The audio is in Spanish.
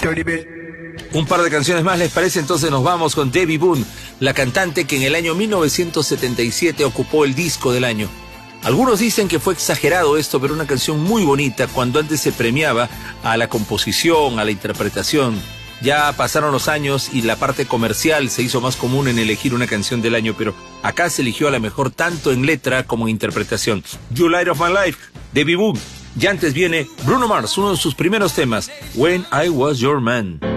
Un par de canciones más, ¿les parece? Entonces nos vamos con Debbie Boone, la cantante que en el año 1977 ocupó el disco del año. Algunos dicen que fue exagerado esto, pero una canción muy bonita cuando antes se premiaba a la composición, a la interpretación. Ya pasaron los años y la parte comercial se hizo más común en elegir una canción del año, pero acá se eligió a la mejor tanto en letra como en interpretación. You Light of My Life, Debbie Boone. Y antes viene Bruno Mars, uno de sus primeros temas, When I Was Your Man.